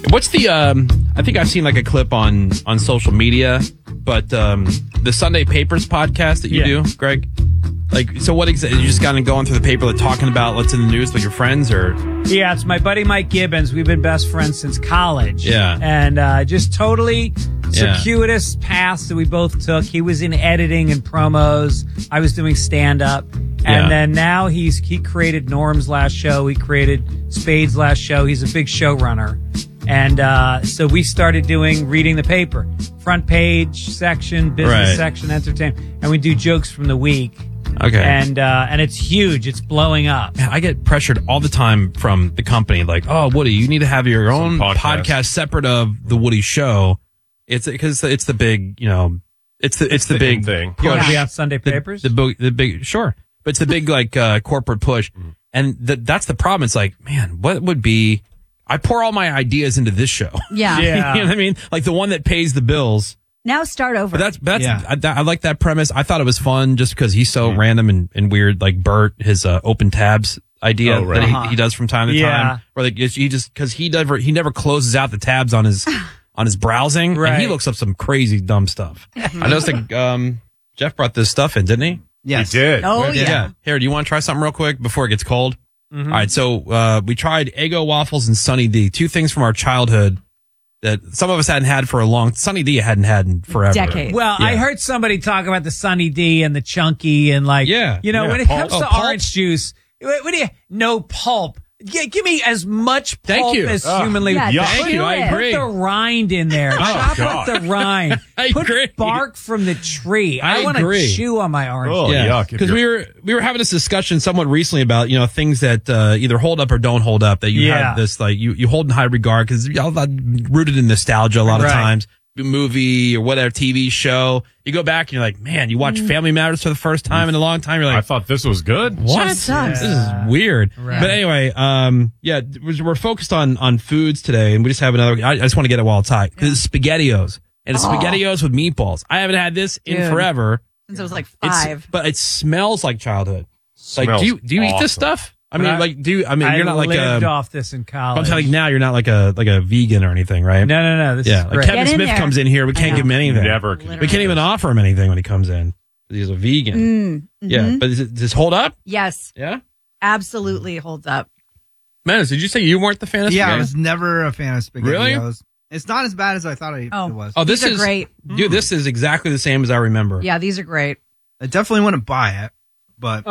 What's the, I think I've seen like a clip on social media, but the Sunday Papers podcast that you do, Greg? Like, so what exactly, you just kind of going through the paper, like talking about what's in the news with your friends, or? Yeah, it's my buddy Mike Gibbons. We've been best friends since college. Yeah. And just totally circuitous paths that we both took. He was in editing and promos. I was doing stand-up. And then now he created Norm's last show. He created Spade's last show. He's a big showrunner. And so we started reading the paper. Front page section, business section, entertainment. And we do jokes from the week. Okay. And it's huge. It's blowing up. Man, I get pressured all the time from the company, like, "Oh, Woody, you need to have your own podcast separate of the Woody Show." It's because it's the big, it's the big thing. You want to be on Sunday Papers? The big, sure, but it's the big like corporate push, and that's the problem. It's like, man, what would be? I pour all my ideas into this show. Yeah. You know what I mean? Like the one that pays the bills. Now start over. But I like that premise. I thought it was fun just because he's so random and weird. Like Bert, his open tabs idea that he does from time to time, where like because he never closes out the tabs on his browsing, and he looks up some crazy dumb stuff. I noticed that Jeff brought this stuff in, didn't he? Yes, he did. Oh yeah. Here, do you want to try something real quick before it gets cold? All right, so we tried Eggo waffles and Sunny D, two things from our childhood that some of us hadn't had for a long. Sunny D hadn't had in forever. Decades. Well, I heard somebody talk about the Sunny D and the Chunky and when it comes to orange juice, what do you? No pulp. Yeah, give me as much pulp as humanly. Thank you. I agree. Put the rind in there. Chop up the rind. I Put agree. bark from the tree. I want to agree. chew on my orange. Oh, yuck. Because we were having this discussion somewhat recently about things that either hold up or don't hold up. That you have this like you hold in high regard because y'all rooted in nostalgia a lot of times. Movie or whatever TV show, you go back and you're like, man, you watch Family Matters for the first time in a long time. You're like, I thought this was good. What? Just This is weird. Right. But anyway, we're focused on foods today, and we just have another. I just want to get it while it's hot. This is SpaghettiOs, and it's SpaghettiOs with meatballs. I haven't had this in forever. Since I was like 5. But it smells like childhood. Smells like, do you eat this awesome. stuff? I mean, you're not like lived off this in college. I'm telling you now, you're not like a vegan or anything, right? No. This is Like great. Kevin Smith comes in here, we can't give him anything. Never. We can't even offer him anything when he comes in. He's a vegan. Yeah, but does this hold up? Yes. Yeah? Absolutely holds up. Menace, did you say you weren't the fan of Yeah, I spaghetti? was never a fan of SpaghettiOs. Really? It's not as bad as I thought it was. Oh, this These are is great. Dude, this is exactly the same as I remember. Yeah, these are great. I definitely wouldn't buy it, but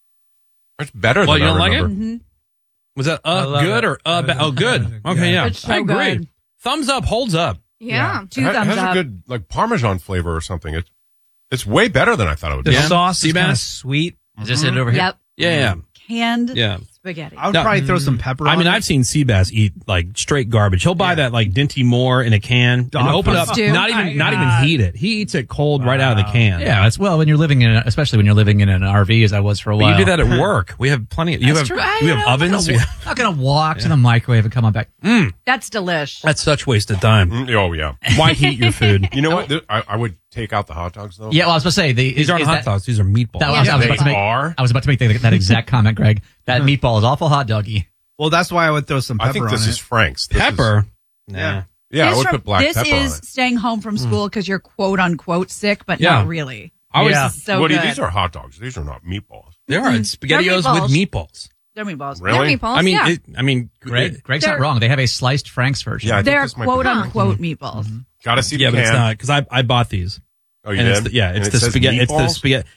It's better than Well, you I don't like remember. it? Was that love good it. or bad? Oh, good. Okay, yeah. It's so I agree. good. Thumbs up, holds up. Yeah. 2 It thumbs has up. a good like Parmesan flavor or something. It's way better than I thought it would the be. Yeah. sauce is Seabass? kind of sweet. Is this it over here? Yep. Yeah. Canned Yeah. spaghetti. I would No. probably throw some pepper on I mean, it. I've seen Seabass eat like straight garbage. He'll buy that like Dinty Moore in a can and Dog open food up, stew. not even heat it. He eats it cold right out of the can. Yeah, it's when you're living especially when you're living in an RV, as I was for a But while. you do that at work. We have plenty. You That's have true. we have ovens. I'm not gonna walk to the microwave and come on back. That's delish. That's such wasted time. Oh yeah. Why heat your food? You know what? I would take out the hot dogs though. Yeah, well, I was supposed to say These aren't hot dogs. These are meatballs. That, Yeah, I was they about to make. are. I was about to make that exact comment, Greg. That meatball is awful hot doggy. Well, that's why I would throw some pepper I think this on is it. Frank's. This Pepper. Is, Nah. yeah, I would This put black pepper on is it. staying home from school because you're quote unquote sick, but Yeah. not really. I always, Yeah. So Woody, good. these are hot dogs. These are not meatballs. There are SpaghettiOs They're with meatballs. They're meatballs. Really? They're meatballs. I mean, yeah. Greg's They're- not wrong. They have a sliced Frank's version. Yeah, I think They're this might be quote the- unquote meatballs. Gotta see the yeah, but can. it's not because I bought these. Oh, you And did? it's the, yeah, And it's it the says spaghetti. It's the meatballs? spaghetti.